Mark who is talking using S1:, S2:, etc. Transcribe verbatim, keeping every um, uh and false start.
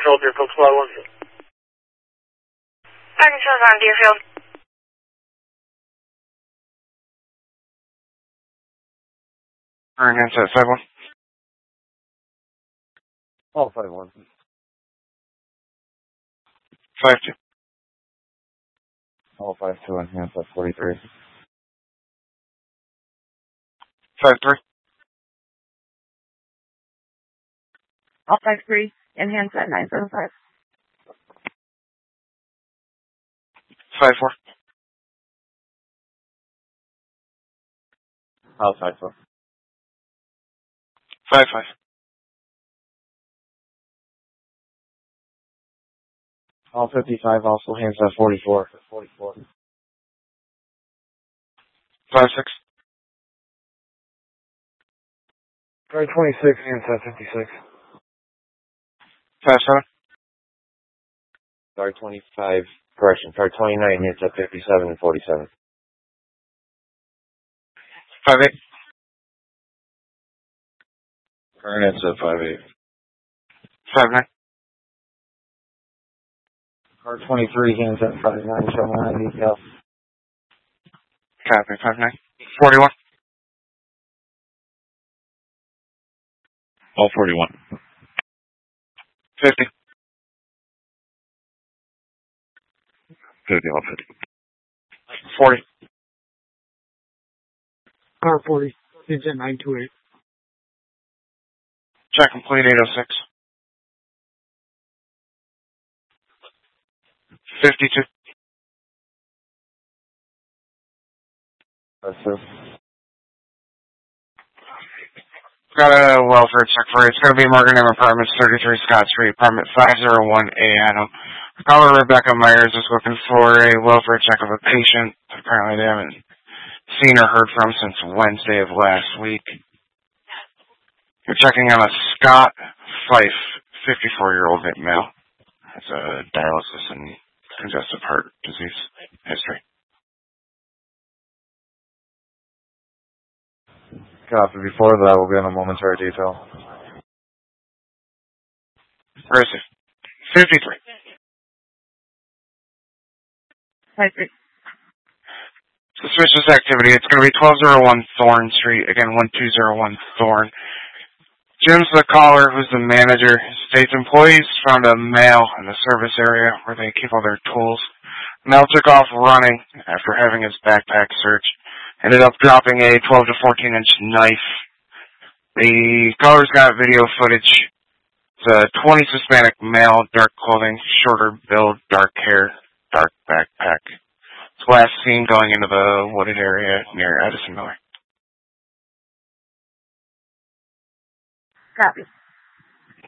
S1: control, Deerfield, Squad one field.
S2: Fire control's on Deerfield.
S3: Current handset five one.
S4: Oh, five one.
S3: five two.
S4: Oh, five two on handset forty-three.
S3: five three.
S5: All five three and handset nine seven five.
S3: five four.
S4: Oh, five four.
S3: five five.
S4: All fifty-five, also handset forty-four. forty-four.
S3: five six.
S4: Car twenty-six, handset fifty-six.
S3: five seven.
S4: Car twenty-five, correction, car twenty-nine, handset fifty-seven and forty-seven.
S3: five eight.
S4: Current handset five eight.
S3: five nine.
S4: Car twenty-three, handset five nine, showing nine detail.
S3: Copy, five nine. forty one.
S4: All forty-one.
S3: fifty.
S4: fifty, all fifty.
S3: forty.
S1: Car forty, handset nine two eight.
S3: Check complete eight oh six. fifty two.
S4: That's it.
S3: Got a welfare check for you. It's going to be Morgan M Apartments, thirty-three Scott Street, apartment five oh one A, Adam. Caller Rebecca Myers is looking for a welfare check of a patient that apparently they haven't seen or heard from since Wednesday of last week. You're checking on a Scott Fife, fifty-four-year-old male. Has a dialysis and congestive heart disease history.
S4: Copy. Before that, we'll be on a momentary detail.
S3: Where is it? fifty-three.
S5: Five three.
S3: Suspicious activity. It's going to be twelve oh one Thorn Street. Again, one two oh one Thorn. Jim's the caller, who's the manager. States employees found a male in the service area where they keep all their tools. Male took off running after having his backpack searched. Ended up dropping a twelve to fourteen inch knife. The caller's got video footage. It's a twenties Hispanic male, dark clothing, shorter build, dark hair, dark backpack. It's last seen going into the wooded area near Edison Miller.
S5: Copy.